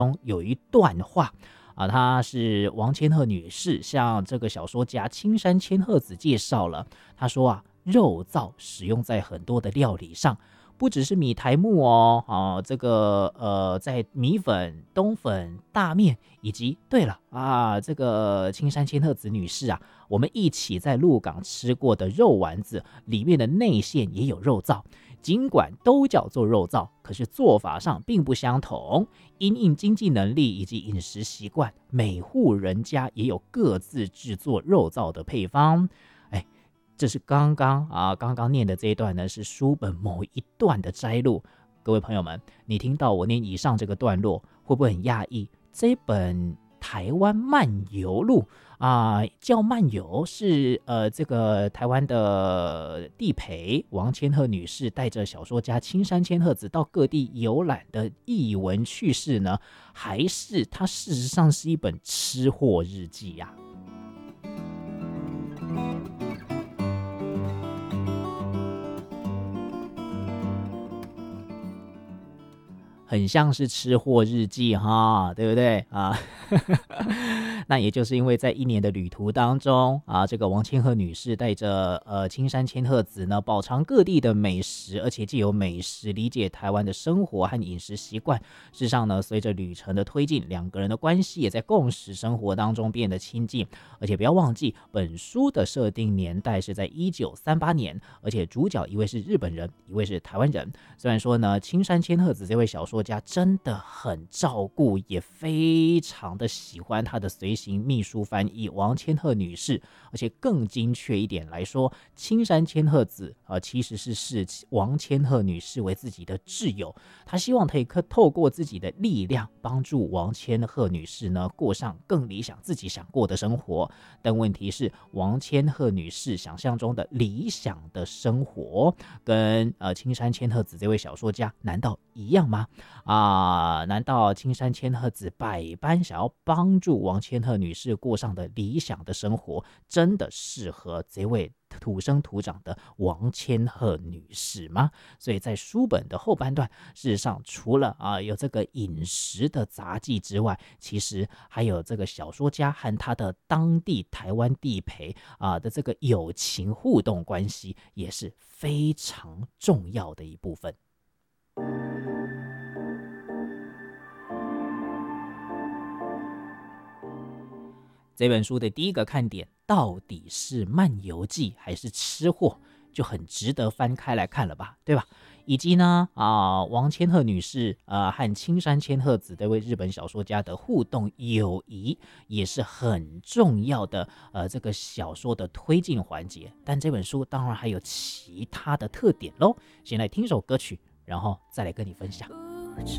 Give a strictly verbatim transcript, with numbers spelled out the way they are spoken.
有一段话啊，她是王千鹤女士向这个小说家青山千鹤子介绍了。她说啊，肉燥使用在很多的料理上，不只是米苔目哦，啊，这个呃，在米粉、冬粉、大面，以及对了啊，这个青山千鹤子女士啊，我们一起在鹿港吃过的肉丸子里面的内馅也有肉燥。尽管都叫做肉燥，可是做法上并不相同。因应经济能力以及饮食习惯，每户人家也有各自制作肉燥的配方。哎，这是刚刚啊，刚刚念的这一段呢，是书本某一段的摘录。各位朋友们，你听到我念以上这个段落，会不会很讶异？这本台湾漫游录啊，叫漫游是呃这个台湾的地陪王千鹤女士带着小说家青山千鹤子到各地游览的艺文趣事呢，还是它事实上是一本吃货日记呀、啊？很像是吃货日记哈，对不对啊？那也就是因为在一年的旅途当中啊，这个王千鹤女士带着呃青山千鹤子呢，饱尝各地的美食，而且藉由美食理解台湾的生活和饮食习惯。事实上呢，随着旅程的推进，两个人的关系也在共识生活当中变得亲近。而且不要忘记，本书的设定年代是在一九三八年，而且主角一位是日本人，一位是台湾人。虽然说呢，青山千鹤子这位小说家真的很照顾，也非常的喜欢他的随行秘书翻译王千鹤女士，而且更精确一点来说，青山千鹤子、呃、其实是视王千鹤女士为自己的挚友，他希望可以透过自己的力量帮助王千鹤女士呢过上更理想自己想过的生活。但问题是，王千鹤女士想象中的理想的生活跟呃青山千鹤子这位小说家难道一样吗？啊，难道青山千鹤子百般想要帮助王千鹤女士过上的理想的生活，真的适合这位土生土长的王千鹤女士吗？所以在书本的后半段，事实上除了啊有这个饮食的杂记之外，其实还有这个小说家和他的当地台湾地陪啊的这个友情互动关系，也是非常重要的一部分。这本书的第一个看点到底是漫游记还是吃货，就很值得翻开来看了吧，对吧？以及呢，啊，王千鹤女士呃和青山千鹤子这位日本小说家的互动友谊，也是很重要的呃这个小说的推进环节。但这本书当然还有其他的特点咯，先来听首歌曲，然后再来跟你分享。